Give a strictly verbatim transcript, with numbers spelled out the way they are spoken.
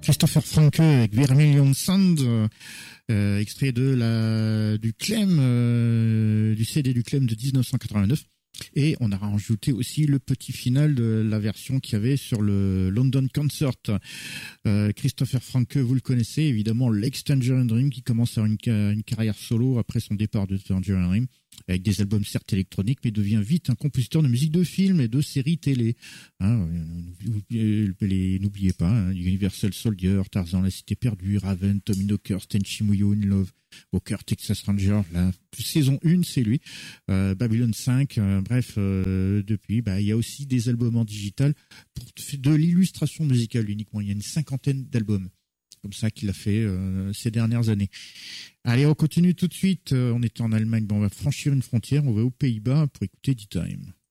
Christopher Franke avec Vermilion Sound, euh, extrait de la du Clem, euh, du C D du Clem de dix-neuf cent quatre-vingt-neuf. Et on a rajouté aussi le petit final de la version qu'il y avait sur le London Concert. Euh, Christopher Franke, vous le connaissez évidemment, l'ex-Tangerine Dream, qui commence à avoir une, une carrière solo après son départ de Tangerine Dream, avec des albums certes électroniques, mais devient vite un compositeur de musique de film et de séries télé. Hein, les, n'oubliez pas, hein, Universal Soldier, Tarzan, La Cité Perdue, Raven, Tommy Knockers, Tenchi Muyo in Love, Walker, Texas Ranger, la saison un, c'est lui, euh, Babylon cinq, euh, bref, euh, depuis, bah, il y a aussi des albums en digital pour de l'illustration musicale uniquement. Il y a une cinquantaine d'albums comme ça qu'il a fait euh, ces dernières années. Allez, on continue tout de suite. Euh, on était en Allemagne, bon, on va franchir une frontière, on va aux Pays-Bas pour écouter D-Time.